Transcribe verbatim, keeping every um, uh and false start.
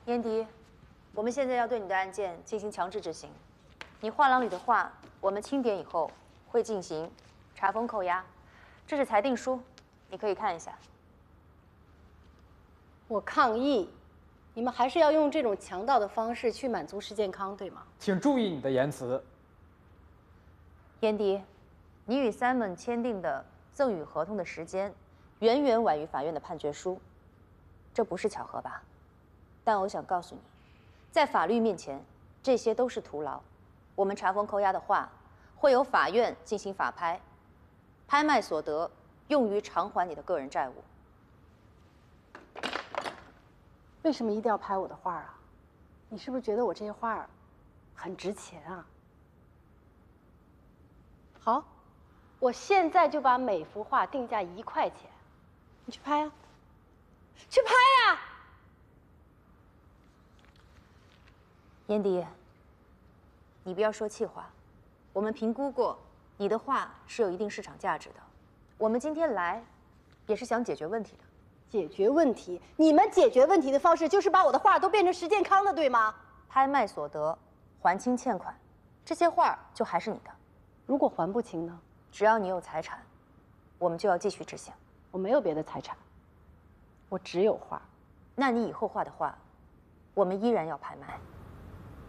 燕迪，我们现在要对你的案件进行强制执行。你画廊里的画，我们清点以后会进行查封扣押。这是裁定书，你可以看一下。 我抗议，你们还是要用这种强盗的方式去满足石健康，对吗？ 请注意你的言辞。 燕迪，你与 Simon 签订的赠与合同的时间，远远晚于法院的判决书，这不是巧合吧？但我想告诉你，在法律面前，这些都是徒劳。我们查封扣押的画，会由法院进行法拍，拍卖所得用于偿还你的个人债务。 为什么一定要拍我的画啊？你是不是觉得我这些画很值钱啊？好，我现在就把每幅画定价一块钱，你去拍啊，去拍呀！ 燕迪，你不要说气话。我们评估过，你的画是有一定市场价值的。我们今天来，也是想解决问题的。 解决问题？你们解决问题的方式就是把我的画都变成石健康的，对吗？ 拍卖所得，还清欠款，这些画就还是你的。 如果还不清呢？ 只要你有财产，我们就要继续执行。 我没有别的财产，我只有画。 那你以后画的画，我们依然要拍卖。